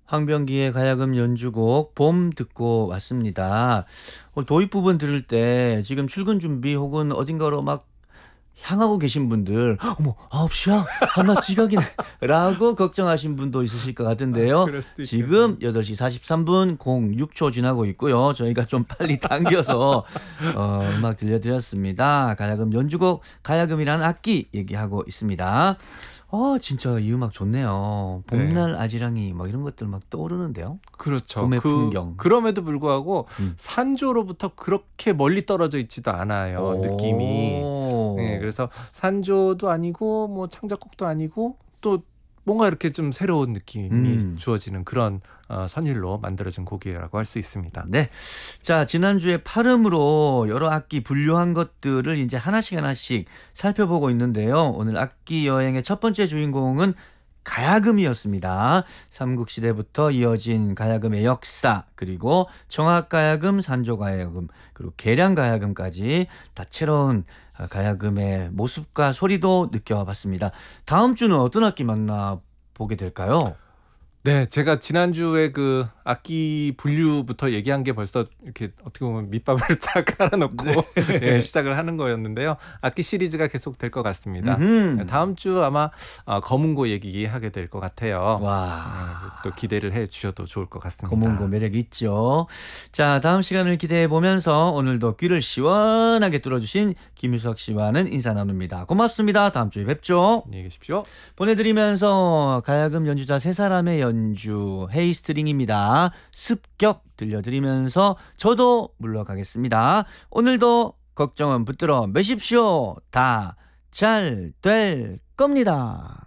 황병기의 가야금 연주곡 봄 듣고 왔습니다. 도입 부분 들을 때 지금 출근 준비 혹은 어딘가로 막 향하고 계신 분들 어머 9시야? 나 지각이네 라고 걱정하신 분도 있으실 것 같은데요. 그럴 수도 지금 8시 43분 06초 지나고 있고요. 저희가 좀 빨리 당겨서 음악 들려드렸습니다. 가야금 연주곡 가야금이라는 악기 얘기하고 있습니다. 진짜 이 음악 좋네요. 봄날 아지랑이 막 이런 것들 막 떠오르는데요. 그렇죠. 봄의 풍경. 그럼에도 불구하고 음. 산조로부터 그렇게 멀리 떨어져 있지도 않아요. 느낌이. 네, 그래서 산조도 아니고 뭐 창작곡도 아니고 또 뭔가 이렇게 좀 새로운 느낌이 주어지는 그런 선율로 만들어진 곡이라고 할 수 있습니다. 네. 자, 지난주에 팔음으로 여러 악기 분류한 것들을 이제 하나씩 살펴보고 있는데요. 오늘 악기 여행의 첫 번째 주인공은 가야금이었습니다. 삼국시대부터 이어진 가야금의 역사, 그리고 청학가야금, 산조가야금, 그리고 계량가야금까지 다채로운 가야금의 모습과 소리도 느껴와 봤습니다. 다음 주는 어떤 악기 만나보게 될까요? 네, 제가 지난주에 그 악기 분류부터 얘기한 게 벌써 이렇게 어떻게 보면 밑밥을 쫙 깔아놓고 네, 시작을 하는 거였는데요. 악기 시리즈가 계속 될 것 같습니다. 네, 다음 주 아마 검은고 얘기하게 될 것 같아요. 와, 또 기대를 해 주셔도 좋을 것 같습니다. 검은고 매력 있죠. 자, 다음 시간을 기대해 보면서 오늘도 귀를 시원하게 뚫어주신 김유석 씨와는 인사 나눕니다. 고맙습니다. 다음 주에 뵙죠. 안녕히 계십시오. 보내드리면서 가야금 연주자 세 사람의 연주 헤이스트링입니다. 습격 들려드리면서 저도 물러가겠습니다. 오늘도 걱정은 붙들어 매십시오. 다 잘 될 겁니다.